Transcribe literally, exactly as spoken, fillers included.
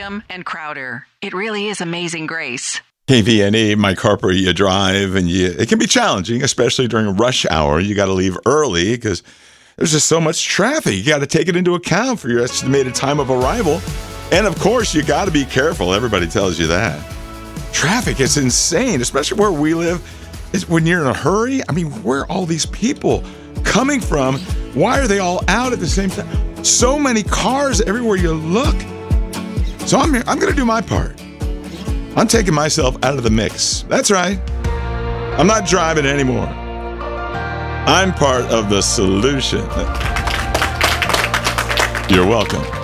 Brigham, and Crowder. It really is Amazing Grace. K V N E, Mike Harper, you drive, and you, it can be challenging, especially during rush hour. You got to leave early because there's just so much traffic. You got to take it into account for your estimated time of arrival. And, of course, you got to be careful. Everybody tells you that. Traffic is insane, especially where we live. It's when you're in a hurry. I mean, where are all these people coming from? Why are they all out at the same time? So many cars everywhere you look. So I'm I'm going to do my part. I'm taking myself out of the mix. That's right. I'm not driving anymore. I'm part of the solution. You're welcome.